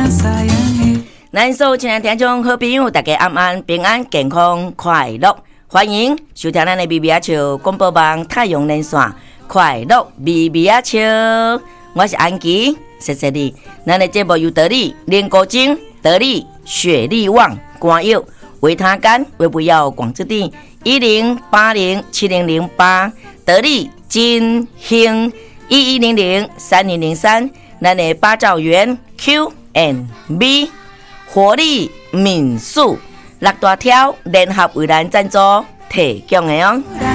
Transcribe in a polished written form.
咱所有亲爱的听众好朋友，大家晚安，平安健康快乐，欢迎收听咱的咪咪啊笑广播网太阳连线快乐咪咪啊笑，我是安琪，谢谢你。咱的节目由得力莲果精、得力雪力旺、肝药、维他甘、维不药广之地10807008，得力金兴11003003，咱的八兆元 Q&B。活力民宿6大条联合为咱赞助提供的哦。